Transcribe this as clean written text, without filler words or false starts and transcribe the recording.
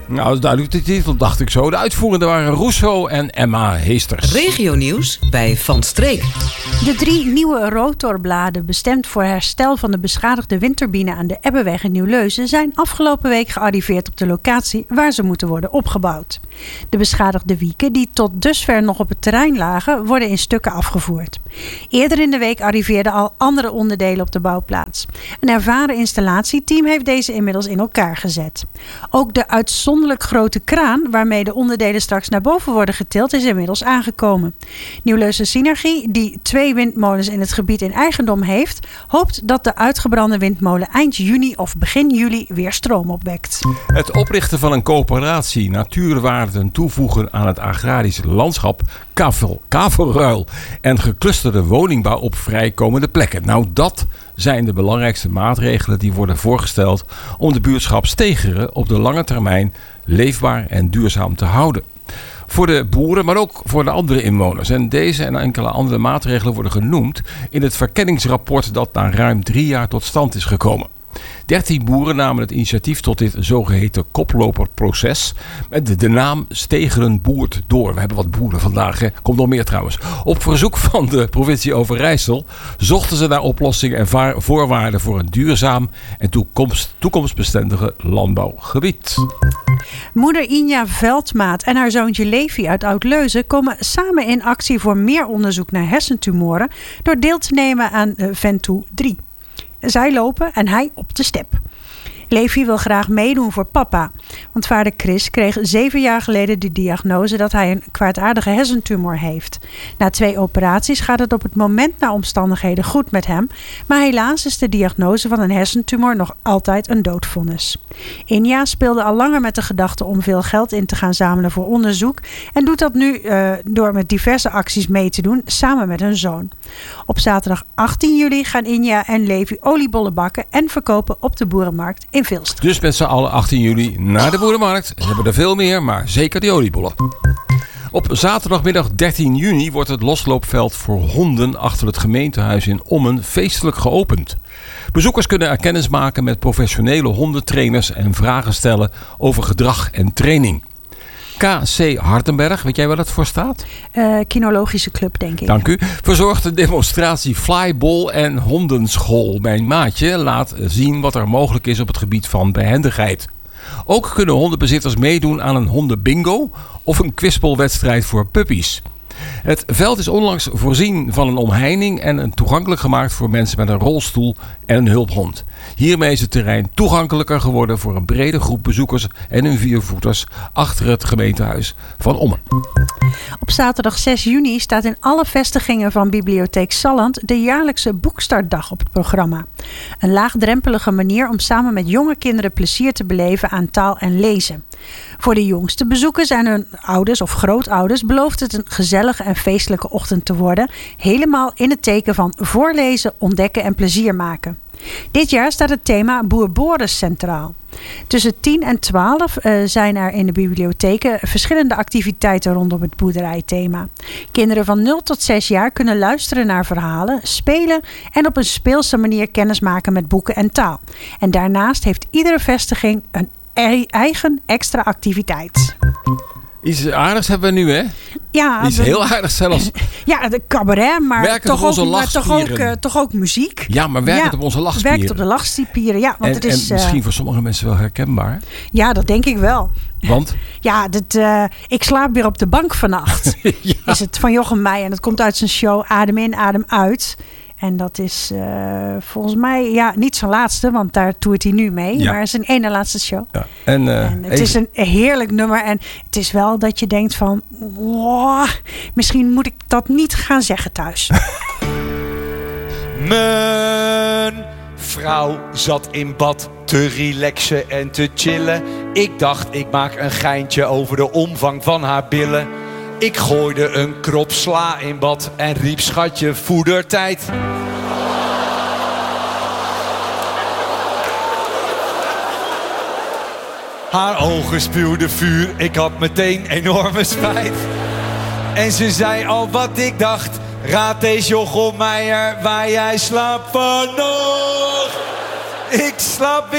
Nou, dat is duidelijk de titel, dacht ik zo. De uitvoerenden waren Rousseau en Emma Heesters. Regionieuws bij Van Streek. De 3 nieuwe rotorbladen bestemd voor herstel van de beschadigde windturbine aan de Ebbeweg in Nieuw-Leusen zijn afgelopen week gearriveerd op de locatie waar ze moeten worden opgebouwd. De beschadigde wieken die tot dusver nog op het terrein lagen, worden in stukken afgevoerd. Eerder in de week arriveerden al andere onderdelen op de bouwplaats. Een ervaren installatieteam heeft deze inmiddels in elkaar gezet. Ook de uitzonderlijk grote kraan waarmee de onderdelen straks naar boven worden getild is inmiddels aangekomen. Nieuw-Leusen Synergie, die 2 windmolens in het gebied in eigendom heeft, hoopt dat de uitgebrande windmolen eind juni of begin juli weer stroom opwekt. Het oprichten van een coöperatie, natuurwaarden toevoegen aan het agrarisch landschap, kavelruil en geclusterde woningbouw op vrijkomende plekken. Nou, dat zijn de belangrijkste maatregelen die worden voorgesteld om de buurtschap Stegeren op de lange termijn leefbaar en duurzaam te houden. Voor de boeren, maar ook voor de andere inwoners. En deze en enkele andere maatregelen worden genoemd in het verkenningsrapport dat na ruim 3 jaar tot stand is gekomen. 13 boeren namen het initiatief tot dit zogeheten koploperproces met de naam Stegeren boert door. We hebben wat boeren vandaag, hè? Komt nog meer trouwens. Op verzoek van de provincie Overijssel zochten ze naar oplossingen en voorwaarden voor een duurzaam en toekomstbestendige landbouwgebied. Moeder Inja Veldmaat en haar zoontje Levi uit Oud-Leuzen komen samen in actie voor meer onderzoek naar hersentumoren door deel te nemen aan Ventoux 3. Zij lopen en hij op de step. Levi wil graag meedoen voor papa. Want vader Chris kreeg 7 jaar geleden de diagnose dat hij een kwaadaardige hersentumor heeft. Na 2 operaties gaat het op het moment naar omstandigheden goed met hem. Maar helaas is de diagnose van een hersentumor nog altijd een doodvonnis. Inja speelde al langer met de gedachte om veel geld in te gaan zamelen voor onderzoek. En doet dat nu door met diverse acties mee te doen samen met hun zoon. Op zaterdag 18 juli gaan Inja en Levi oliebollen bakken en verkopen op de boerenmarkt in Vilst. Dus met z'n allen 18 juli naar de boerenmarkt. Ze hebben er veel meer, maar zeker die oliebollen. Op zaterdagmiddag 13 juni wordt het losloopveld voor honden achter het gemeentehuis in Ommen feestelijk geopend. Bezoekers kunnen er kennis maken met professionele hondentrainers en vragen stellen over gedrag en training. KC Hartenberg, weet jij waar dat voor staat? Kinologische club, denk ik. Dank u. Verzorgt een demonstratie flyball en hondenschool. Mijn maatje laat zien wat er mogelijk is op het gebied van behendigheid. Ook kunnen hondenbezitters meedoen aan een hondenbingo of een kwispelwedstrijd voor puppies. Het veld is onlangs voorzien van een omheining en toegankelijk gemaakt voor mensen met een rolstoel en een hulphond. Hiermee is het terrein toegankelijker geworden voor een brede groep bezoekers en hun viervoeters achter het gemeentehuis van Ommen. Op zaterdag 6 juni staat in alle vestigingen van Bibliotheek Salland de jaarlijkse boekstartdag op het programma. Een laagdrempelige manier om samen met jonge kinderen plezier te beleven aan taal en lezen. Voor de jongste bezoekers en hun ouders of grootouders belooft het een gezellige en feestelijke ochtend te worden. Helemaal in het teken van voorlezen, ontdekken en plezier maken. Dit jaar staat het thema Boer Boris centraal. Tussen 10 en 12 zijn er in de bibliotheken verschillende activiteiten rondom het boerderijthema. Kinderen van 0 tot 6 jaar kunnen luisteren naar verhalen, spelen en op een speelse manier kennis maken met boeken en taal. En daarnaast heeft iedere vestiging een eigen extra activiteit. Iets aardigs hebben we nu, hè? Ja, iets heel aardigs zelfs. Ja, de cabaret, maar toch ook muziek. Ja, maar werkt op onze lachspieren. Werkt op de lachspieren, ja. Want het is, en misschien voor sommige mensen wel herkenbaar. Ja, dat denk ik wel. Want? Ja, ik slaap weer op de bank vannacht. Ja. Is het van Jochem Meijer. En dat komt uit zijn show Adem in, Adem uit. En dat is volgens mij niet zijn laatste, want daar toert hij nu mee. Ja. Maar het is zijn ene laatste show. Ja. En het is een heerlijk nummer. En het is wel dat je denkt van, wow, misschien moet ik dat niet gaan zeggen thuis. Mijn vrouw zat in bad te relaxen en te chillen. Ik dacht, ik maak een geintje over de omvang van haar billen. Ik gooide een krop sla in bad en riep, schatje, voedertijd. Haar ogen spuwden vuur, ik had meteen enorme spijt. En ze zei al wat ik dacht, raad eens Jochem Meijer waar jij slaapt vannacht. Ik slaap